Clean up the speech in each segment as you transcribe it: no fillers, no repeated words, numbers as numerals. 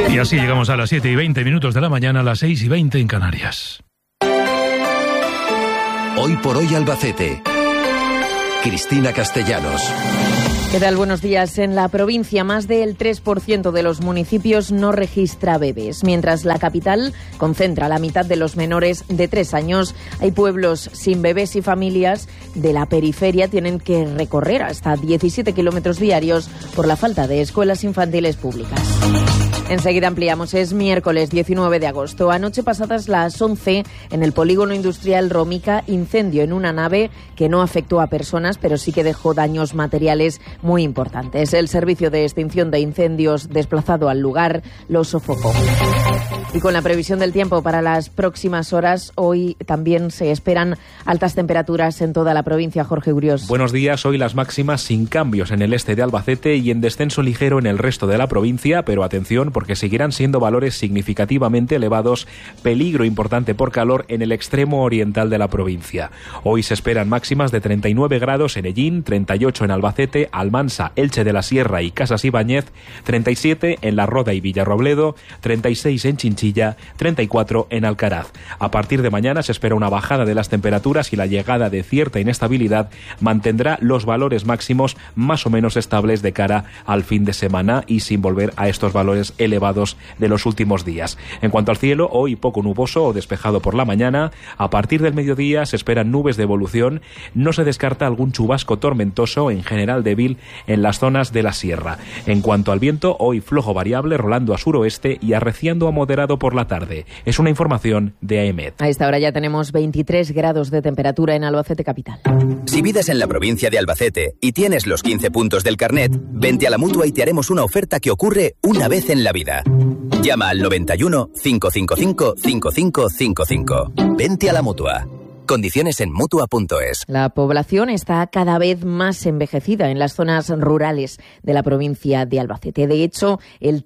Y así llegamos a las 7:20 de la mañana, a las 6:20 en Canarias. Hoy por hoy Albacete. Cristina Castellanos. ¿Qué tal? Buenos días. En la provincia, más del 3% de los municipios no registra bebés. Mientras la capital concentra la mitad de los menores de 3 años, hay pueblos sin bebés y familias de la periferia tienen que recorrer hasta 17 kilómetros diarios por la falta de escuelas infantiles públicas. Enseguida ampliamos. Es miércoles 19 de agosto. Anoche pasadas las 11, en el polígono industrial Romica, incendio en una nave que no afectó a personas, pero sí que dejó daños materiales muy importantes. El servicio de extinción de incendios desplazado al lugar lo sofocó. Y con la previsión del tiempo para las próximas horas, hoy también se esperan altas temperaturas en toda la provincia. Jorge Uriós. Buenos días. Hoy las máximas sin cambios en el este de Albacete y en descenso ligero en el resto de la provincia, pero atención porque seguirán siendo valores significativamente elevados, peligro importante por calor en el extremo oriental de la provincia. Hoy se esperan máximas de 39 grados en Ellín, 38 en Albacete, Almansa, Elche de la Sierra y Casas Ibáñez, 37 en La Roda y Villarrobledo, 36 en Chinchilla, 34 en Alcaraz. A partir de mañana se espera una bajada de las temperaturas y la llegada de cierta inestabilidad mantendrá los valores máximos más o menos estables de cara al fin de semana y sin volver a estos valores elevados de los últimos días. En cuanto al cielo, hoy poco nuboso o despejado por la mañana. A partir del mediodía se esperan nubes de evolución. No se descarta algún chubasco tormentoso, en general débil, en las zonas de la sierra. En cuanto al viento, hoy flojo variable, rolando a suroeste y arreciando a moderado por la tarde. Es una información de AEMET. A esta hora ya tenemos 23 grados de temperatura en Albacete capital. Si vives en la provincia de Albacete y tienes los 15 puntos del carnet, vente a la Mutua y te haremos una oferta que ocurre una vez en la vida. Llama al 91 555 5555. Vente a la Mutua. Condiciones en Mutua.es. La población está cada vez más envejecida en las zonas rurales de la provincia de Albacete. De hecho, el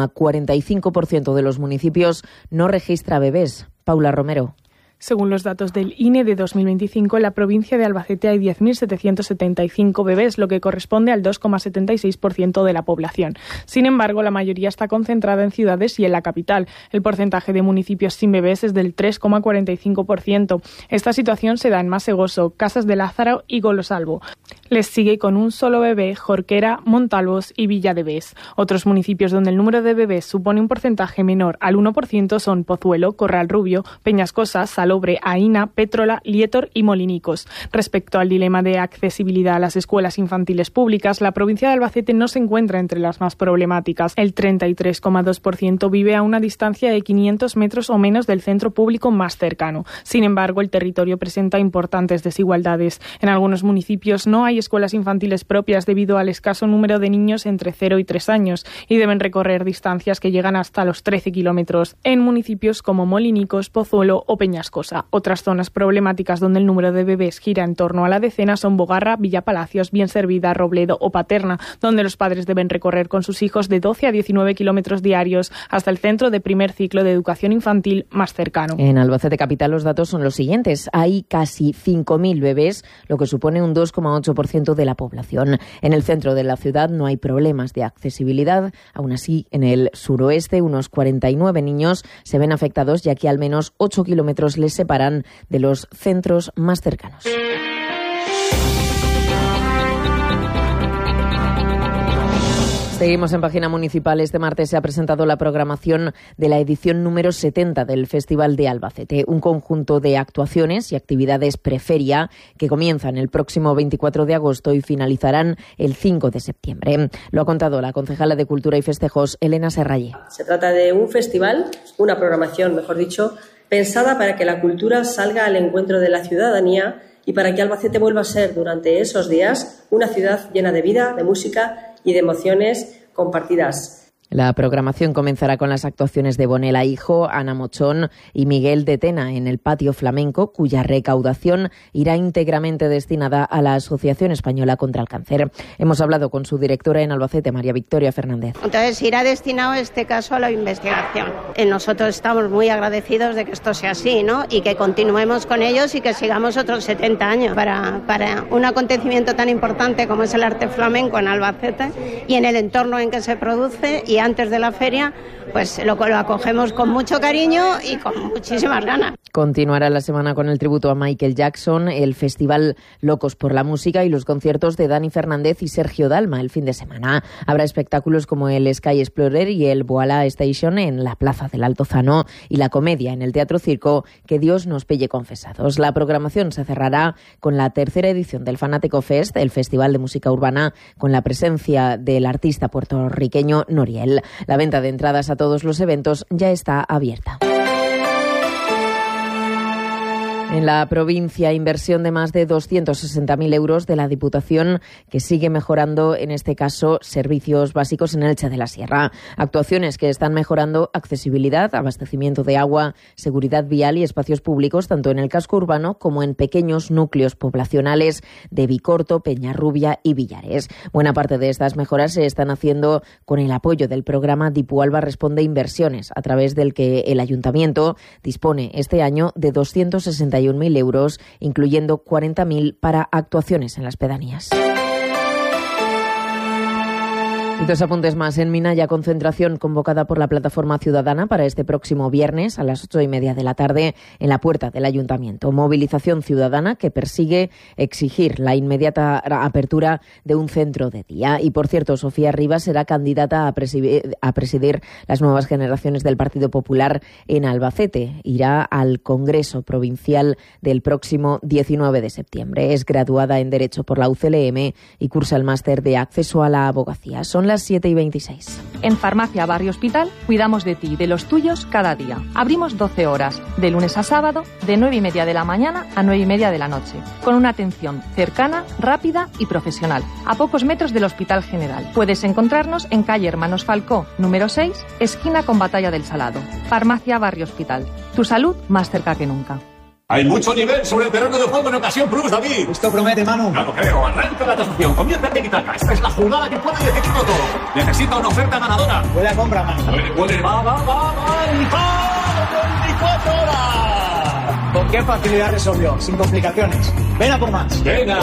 3,45% de los municipios no registra bebés. Paula Romero. Según los datos del INE de 2025, en la provincia de Albacete hay 10.775 bebés, lo que corresponde al 2,76% de la población. Sin embargo, la mayoría está concentrada en ciudades y en la capital. El porcentaje de municipios sin bebés es del 3,45%. Esta situación se da en Masegoso, Casas de Lázaro y Golosalvo. Les sigue con un solo bebé Jorquera, Montalvos y Villa de Bes. Otros municipios donde el número de bebés supone un porcentaje menor al 1% son Pozuelo, Corral Rubio, Peñascosa, Salobre, Aína, Pétrola, Lietor y Molinicos. Respecto al dilema de accesibilidad a las escuelas infantiles públicas, la provincia de Albacete no se encuentra entre las más problemáticas. El 33,2% vive a una distancia de 500 metros o menos del centro público más cercano. Sin embargo, el territorio presenta importantes desigualdades. En algunos municipios no hay escuelas infantiles propias debido al escaso número de niños entre 0 y 3 años y deben recorrer distancias que llegan hasta los 13 kilómetros en municipios como Molinicos, Pozuelo o Peñascosa. Otras zonas problemáticas donde el número de bebés gira en torno a la decena son Bogarra, Villapalacios, Bienservida, Robledo o Paterna, donde los padres deben recorrer con sus hijos de 12 a 19 kilómetros diarios hasta el centro de primer ciclo de educación infantil más cercano. En Albacete capital los datos son los siguientes. Hay casi 5.000 bebés, lo que supone un 2,8% de la población. En el centro de la ciudad no hay problemas de accesibilidad. Aún así, en el suroeste, unos 49 niños se ven afectados, ya que al menos 8 kilómetros les separan de los centros más cercanos. Seguimos en página municipal. Este martes se ha presentado la programación de la edición número 70 del Festival de Albacete, un conjunto de actuaciones y actividades preferia que comienzan el próximo 24 de agosto y finalizarán el 5 de septiembre. Lo ha contado la concejala de Cultura y Festejos, Elena Serralle. Se trata de un festival, una programación, mejor dicho, pensada para que la cultura salga al encuentro de la ciudadanía y para que Albacete vuelva a ser durante esos días una ciudad llena de vida, de música y de emociones compartidas. La programación comenzará con las actuaciones de Bonela Hijo, Ana Mochón y Miguel de Tena en el Patio Flamenco, cuya recaudación irá íntegramente destinada a la Asociación Española contra el Cáncer. Hemos hablado con su directora en Albacete, María Victoria Fernández. Entonces irá destinado este caso a la investigación. Nosotros estamos muy agradecidos de que esto sea así, ¿no? Y que continuemos con ellos y que sigamos otros 70 años para un acontecimiento tan importante como es el arte flamenco en Albacete y en el entorno en que se produce y día antes de la feria, pues lo acogemos con mucho cariño y con muchísimas ganas. Continuará la semana con el tributo a Michael Jackson, el festival Locos por la Música y los conciertos de Dani Fernández y Sergio Dalma el fin de semana. Habrá espectáculos como el Sky Explorer y el Boala Station en la Plaza del Altozano y la comedia en el Teatro Circo Que Dios nos pille confesados. La programación se cerrará con la tercera edición del Fanático Fest, el festival de música urbana, con la presencia del artista puertorriqueño Noriel. La venta de entradas a todos los eventos ya está abierta. En la provincia, inversión de más de 260.000 euros de la Diputación, que sigue mejorando, en este caso, servicios básicos en Elche de la Sierra. Actuaciones que están mejorando accesibilidad, abastecimiento de agua, seguridad vial y espacios públicos, tanto en el casco urbano como en pequeños núcleos poblacionales de Bicorto, Peñarrubia y Villares. Buena parte de estas mejoras se están haciendo con el apoyo del programa Dipualba Responde Inversiones, a través del que el Ayuntamiento dispone este año de 261.000 euros, incluyendo 40.000 para actuaciones en las pedanías. Y dos apuntes más. En Minaya, concentración convocada por la Plataforma Ciudadana para este próximo viernes a las 8:30 de la tarde en la puerta del Ayuntamiento. Movilización ciudadana que persigue exigir la inmediata apertura de un centro de día. Y, por cierto, Sofía Rivas será candidata a presidir las nuevas generaciones del Partido Popular en Albacete. Irá al Congreso Provincial del próximo 19 de septiembre. Es graduada en Derecho por la UCLM y cursa el máster de Acceso a la Abogacía. Son las 7:26. En Farmacia Barrio Hospital cuidamos de ti y de los tuyos cada día. Abrimos 12 horas, de lunes a sábado, de 9:30 de la mañana a 9:30 de la noche, con una atención cercana, rápida y profesional, a pocos metros del Hospital General. Puedes encontrarnos en calle Hermanos Falcó, número 6, esquina con Batalla del Salado. Farmacia Barrio Hospital. Tu salud más cerca que nunca. Hay mucho nivel sobre el terreno de juego en Ocasión Plus, David. Esto promete, Manu. No lo creo. Arranca la tasación. Comienza el tiki-taka. Esta es la jugada que puede decidirlo todo. Necesita una oferta ganadora. Puede compra, Manu. Puede. Va. 24 horas. ¿Con qué facilidad resolvió? Sin complicaciones. Ven a por más. Venga.